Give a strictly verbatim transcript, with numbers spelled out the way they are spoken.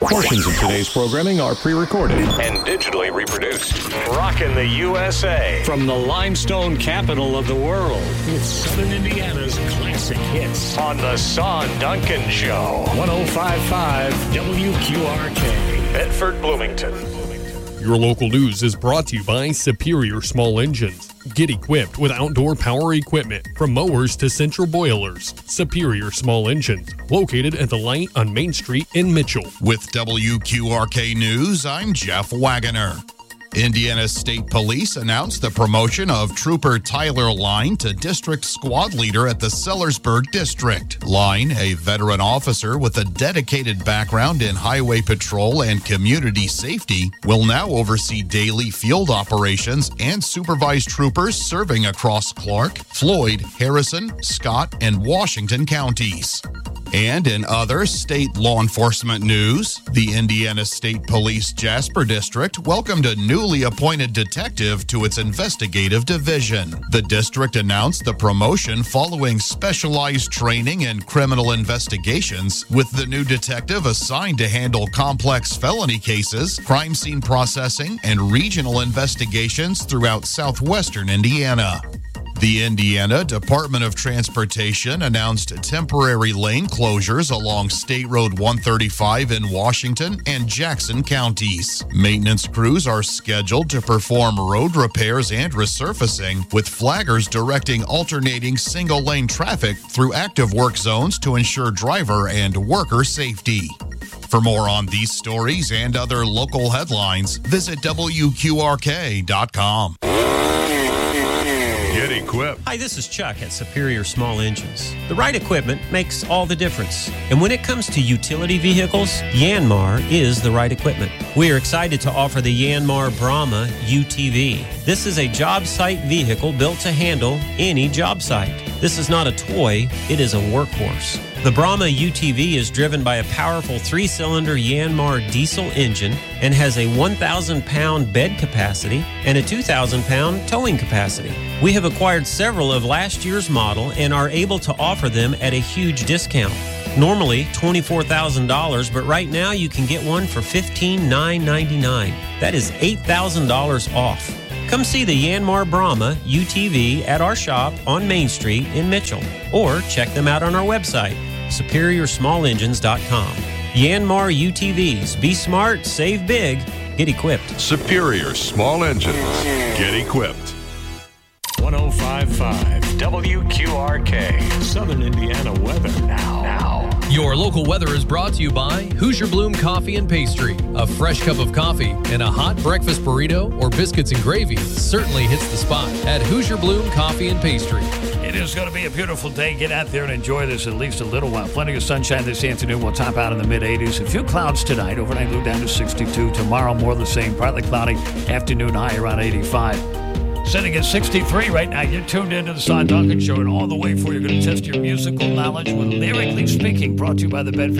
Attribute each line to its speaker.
Speaker 1: Portions of today's programming are pre-recorded
Speaker 2: and digitally reproduced. Rockin' the U S A.
Speaker 3: From the limestone capital of the world, it's Southern Indiana's classic hits.
Speaker 2: On the Son Duncan Show.
Speaker 3: one oh five point five W Q R K.
Speaker 2: Bedford, Bloomington.
Speaker 4: Your local news is brought to you by Superior Small Engines. Get equipped with outdoor power equipment from mowers to central boilers. Superior Small Engines, located at the light on Main Street in Mitchell.
Speaker 5: With W Q R K News, I'm Jeff Wagoner. Indiana State Police announced the promotion of Trooper Tyler Line to District Squad Leader at the Sellersburg District. Line, a veteran officer with a dedicated background in highway patrol and community safety, will now oversee daily field operations and supervise troopers serving across Clark, Floyd, Harrison, Scott, and Washington counties. And in other state law enforcement news, the Indiana State Police Jasper District welcomed a newly appointed detective to its investigative division. The district announced the promotion following specialized training in criminal investigations, with the new detective assigned to handle complex felony cases, crime scene processing, and regional investigations throughout southwestern Indiana. The Indiana Department of Transportation announced temporary lane closures along State Road one thirty-five in Washington and Jackson counties. Maintenance crews are scheduled to perform road repairs and resurfacing, with flaggers directing alternating single-lane traffic through active work zones to ensure driver and worker safety. For more on these stories and other local headlines, visit W Q R K dot com.
Speaker 2: Get equipped.
Speaker 6: Hi, this is Chuck at Superior Small Engines. The right equipment makes all the difference. And when it comes to utility vehicles, Yanmar is the right equipment. We are excited to offer the Yanmar Brahma U T V. This is a job site vehicle built to handle any job site. This is not a toy, it is a workhorse. The Brahma U T V is driven by a powerful three-cylinder Yanmar diesel engine and has a one thousand pound bed capacity and a two thousand pound towing capacity. We have acquired several of last year's model and are able to offer them at a huge discount. Normally twenty-four thousand dollars, but right now you can get one for fifteen thousand nine hundred ninety-nine dollars. That is eight thousand dollars off. Come see the Yanmar Brahma U T V at our shop on Main Street in Mitchell, or check them out on our website, superior small engines dot com. Yanmar U T Vs. Be smart, save big, get equipped.
Speaker 2: Superior Small Engines. Get equipped.
Speaker 3: one oh five point five
Speaker 2: W Q R K.
Speaker 3: Southern Indiana weather now. Now.
Speaker 7: Your local weather is brought to you by Hoosier Bloom Coffee and Pastry. A fresh cup of coffee and a hot breakfast burrito or biscuits and gravy certainly hits the spot at Hoosier Bloom Coffee and Pastry.
Speaker 8: It is going to be a beautiful day. Get out there and enjoy this at least a little while. Plenty of sunshine this afternoon. We'll top out in the mid eighties. A few clouds tonight. Overnight low down to sixty-two. Tomorrow more of the same. Partly cloudy. Afternoon high around eighty-five. Sitting at sixty-three right now. You're tuned into the Son Duncan Show, and all the way for you're going to test your musical knowledge with Lyrically Speaking, brought to you by the Bedford